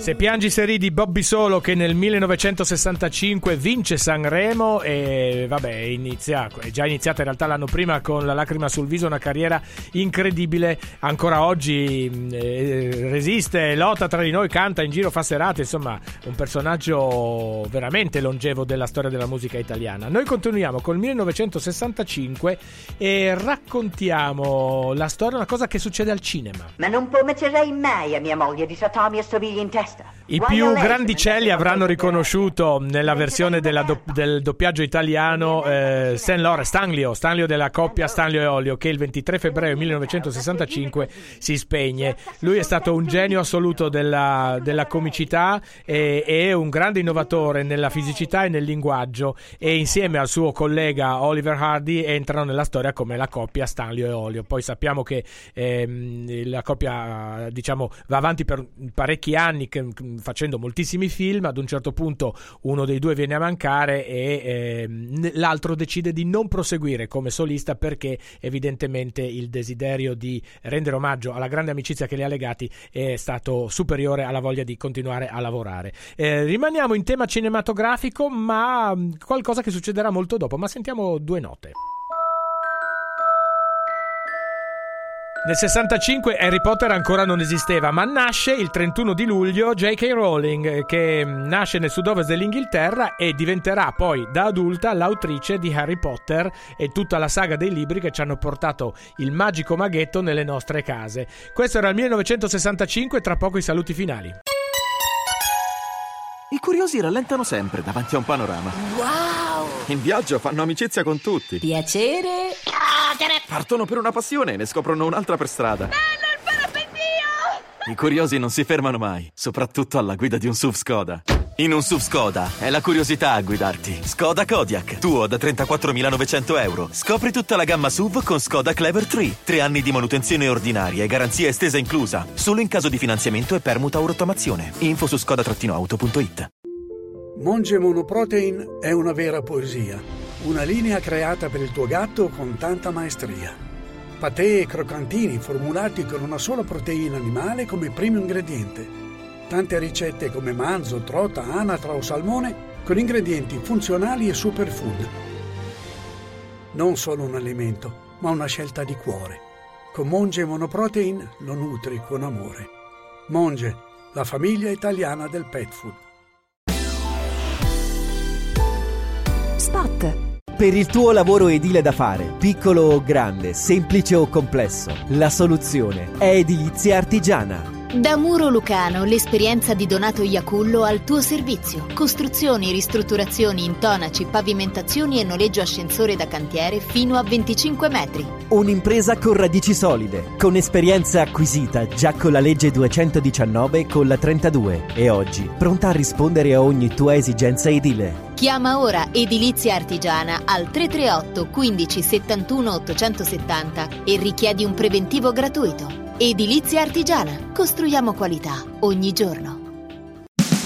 Se piangi se ridi, Bobby Solo, che nel 1965 vince Sanremo e vabbè, è già iniziata in realtà l'anno prima con La lacrima sul viso, una carriera incredibile, ancora oggi resiste, lotta tra di noi, canta in giro, fa serate, insomma un personaggio veramente longevo della storia della musica italiana. Noi continuiamo col 1965 e raccontiamo la storia, una cosa che succede al cinema. Ma non prometterei mai a mia moglie di trattarmi a stoviglie in testa. I più grandicelli avranno riconosciuto nella versione del doppiaggio italiano Stanlio della coppia Stanlio e Olio, che il 23 febbraio 1965 si spegne. Lui è stato un genio assoluto della comicità e un grande innovatore nella fisicità e nel linguaggio, e insieme al suo collega Oliver Hardy entrano nella storia come la coppia Stanlio e Olio. Poi sappiamo che la coppia, diciamo, va avanti per parecchi anni facendo moltissimi film. Ad un certo punto uno dei due viene a mancare e l'altro decide di non proseguire come solista, perché evidentemente il desiderio di rendere omaggio alla grande amicizia che li ha legati è stato superiore alla voglia di continuare a lavorare. Rimaniamo in tema cinematografico, ma qualcosa che succederà molto dopo, ma sentiamo due note. Nel 65 Harry Potter ancora non esisteva, ma nasce il 31 di luglio J.K. Rowling, che nasce nel sud-ovest dell'Inghilterra e diventerà poi da adulta l'autrice di Harry Potter e tutta la saga dei libri che ci hanno portato il magico maghetto nelle nostre case. Questo era il 1965, tra poco i saluti finali. I curiosi rallentano sempre davanti a un panorama. Wow! In viaggio fanno amicizia con tutti. Piacere. Partono per una passione e ne scoprono un'altra per strada. Bello il parapendio! I curiosi non si fermano mai, soprattutto alla guida di un SUV Skoda. In un SUV Skoda è la curiosità a guidarti. Skoda Kodiaq, tuo da 34.900 euro. Scopri tutta la gamma SUV con Skoda Clever 3. 3 anni di manutenzione ordinaria e garanzia estesa inclusa. Solo in caso di finanziamento e permuta o rottamazione. Info su skoda-auto.it. Monge Monoprotein è una vera poesia. Una linea creata per il tuo gatto con tanta maestria. Patè e croccantini formulati con una sola proteina animale come primo ingrediente. Tante ricette come manzo, trota, anatra o salmone con ingredienti funzionali e superfood. Non solo un alimento, ma una scelta di cuore. Con Monge Monoprotein lo nutri con amore. Monge, la famiglia italiana del pet food. Spot. Per il tuo lavoro edile da fare, piccolo o grande, semplice o complesso, la soluzione è Edilizia Artigiana. Da Muro Lucano, l'esperienza di Donato Iacullo al tuo servizio. Costruzioni, ristrutturazioni, intonaci, pavimentazioni e noleggio ascensore da cantiere fino a 25 metri. Un'impresa con radici solide, con esperienza acquisita già con la legge 219 e con la 32 e oggi pronta a rispondere a ogni tua esigenza edile. Chiama ora Edilizia Artigiana al 338 15 71 870 e richiedi un preventivo gratuito. Edilizia Artigiana. Costruiamo qualità ogni giorno.